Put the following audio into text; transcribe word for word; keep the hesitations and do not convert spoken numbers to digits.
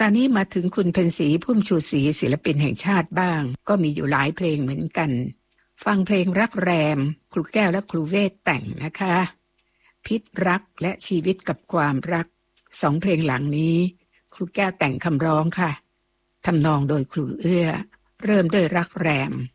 ราวนี้มาถึงคุณเพ็ญศรีพุ่มชูศรีศิลปินแห่งชาติบ้างก็มีอยู่หลายเพลงเหมือนกันฟังเพลงรักแรมครูแก้วและครูเวทแต่งนะคะพิษรักและชีวิตกับความรักสองเพลงหลังนี้ครูแก้วแต่งคำร้องค่ะทำนองโดยครูเอื้อเริ่มด้วยรักแรม